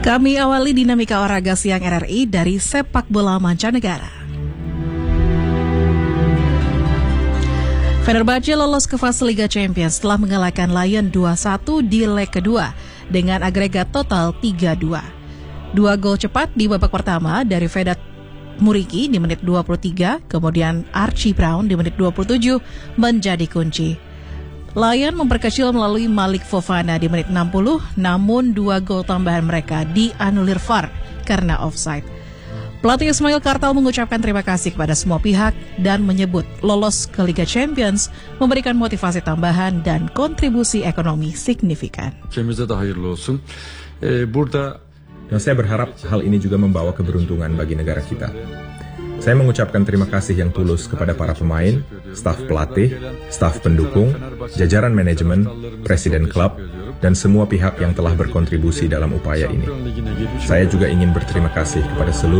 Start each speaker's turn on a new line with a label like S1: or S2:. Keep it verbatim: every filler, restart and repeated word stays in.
S1: Kami awali dinamika olahraga siang R R I dari sepak bola mancanegara. Fenerbahce lolos ke fase Liga Champions setelah mengalahkan Lyon dua satu di leg kedua dengan agregat total tiga dua. Dua gol cepat di babak pertama dari Vedat Muriqi di menit dua puluh tiga, kemudian Archie Brown di menit dua puluh tujuh menjadi kunci. Lyon memperkecil melalui Malik Fofana di menit enam puluh, namun dua gol tambahan mereka dianulir V A R karena offside. Pelatih Ismail Kartal mengucapkan terima kasih kepada semua pihak dan menyebut lolos ke Liga Champions memberikan motivasi tambahan dan kontribusi ekonomi signifikan.
S2: Dan saya berharap hal ini juga membawa keberuntungan bagi negara kita. Saya mengucapkan terima kasih yang tulus kepada para pemain, staf pelatih, staf pendukung, jajaran manajemen, presiden klub, dan semua pihak yang telah berkontribusi dalam upaya ini. Saya juga ingin berterima kasih kepada seluruh